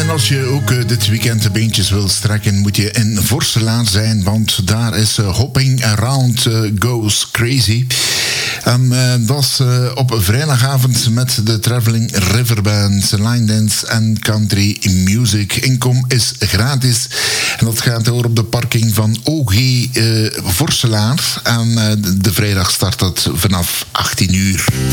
En als je ook dit weekend de beentjes wil strekken, moet je in Vorselaar zijn, want daar is Hopping Around Goes Crazy. En dat is op vrijdagavond met de Traveling Riverband, Line Dance en Country Music. Inkom is gratis en dat gaat door op de parking van OG Vorselaar. En de vrijdag start dat vanaf 18 uur.